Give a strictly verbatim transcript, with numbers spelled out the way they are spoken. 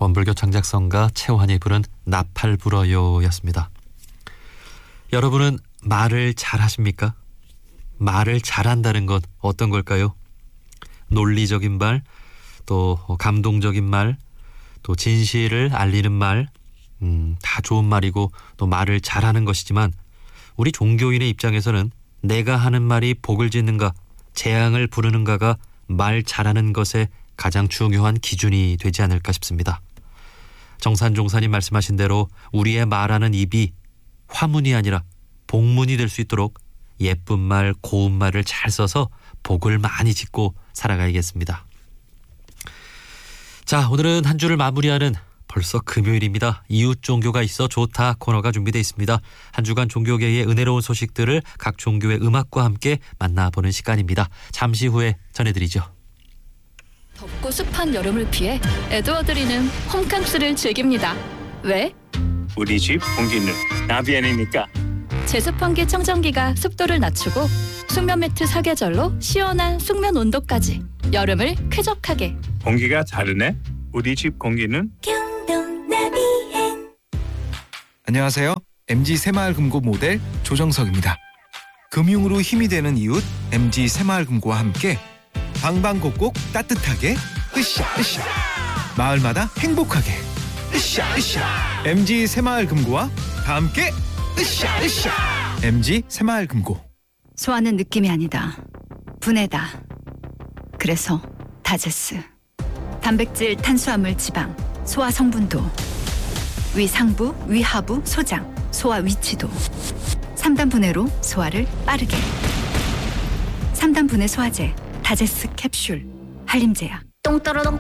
원불교 창작성가 채환이 부른 나팔 불어요 였습니다. 여러분은 말을 잘하십니까? 말을 잘한다는 건 어떤 걸까요? 논리적인 말, 또 감동적인 말, 또 진실을 알리는 말, 음, 다 좋은 말이고 또 말을 잘하는 것이지만 우리 종교인의 입장에서는 내가 하는 말이 복을 짓는가, 재앙을 부르는가가 말 잘하는 것의 가장 중요한 기준이 되지 않을까 싶습니다. 정산종사님 말씀하신 대로 우리의 말하는 입이 화문이 아니라 복문이 될 수 있도록 예쁜 말, 고운 말을 잘 써서 복을 많이 짓고 살아가야겠습니다. 자, 오늘은 한 주를 마무리하는 벌써 금요일입니다. 이웃 종교가 있어 좋다 코너가 준비되어 있습니다. 한 주간 종교계의 은혜로운 소식들을 각 종교의 음악과 함께 만나보는 시간입니다. 잠시 후에 전해드리죠. 덥고 습한 여름을 피해 에드워드리는 홈캉스를 즐깁니다. 왜? 우리 집 공기는 나비안이니까. 제습환기 청정기가 습도를 낮추고 숙면 매트 사계절로 시원한 숙면 온도까지 여름을 쾌적하게. 공기가 다르네. 우리 집 공기는 경동 나비엔. 안녕하세요. 엠지 새마을금고 모델 조정석입니다. 금융으로 힘이 되는 이웃 엠지 새마을금고와 함께 방방곡곡 따뜻하게 으쌰 으쌰 마을마다 행복하게 으쌰 으쌰 엠지 새마을금고와 다 함께 으쌰 으쌰 엠지 새마을금고. 소화는 느낌이 아니다. 분해다. 그래서 다제스. 단백질, 탄수화물, 지방, 소화 성분도, 위 상부, 위 하부, 소장, 소화 위치도. 삼 단 분해로 소화를 빠르게. 삼 단 분해 소화제 다제스 캡슐 한림제약. 똥 떨어덩